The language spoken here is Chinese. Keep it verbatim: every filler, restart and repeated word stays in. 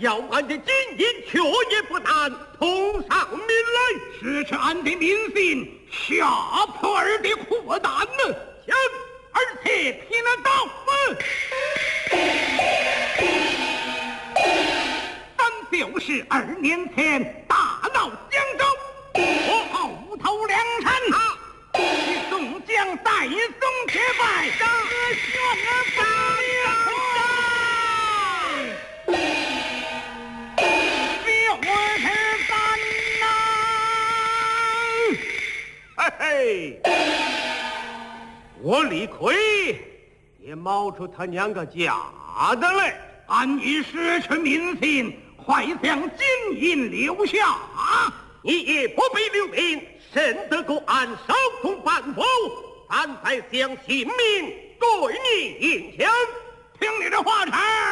叫俺的金银却也不难通上民来， 使出俺的民心，吓破儿的苦胆呢。 行，而且听得到吗？ 咱就是二年前大闹江州，我后头梁山啊，与宋江带宗结拜，张宣发嘿，我李逵也冒出他娘个假的来， 俺已失去民心，快将金银留下啊！ 你也不必留名，甚得过俺手中办否？俺再将性命对你银枪， 听你的话茬。